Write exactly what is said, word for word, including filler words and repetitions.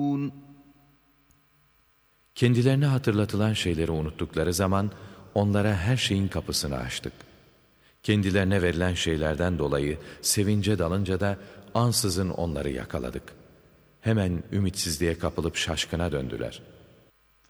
Kendilerine hatırlatılan şeyleri unuttukları zaman onlara her şeyin kapısını açtık. Kendilerine verilen şeylerden dolayı sevince dalınca da ansızın onları yakaladık. Hemen ümitsizliğe kapılıp şaşkına döndüler.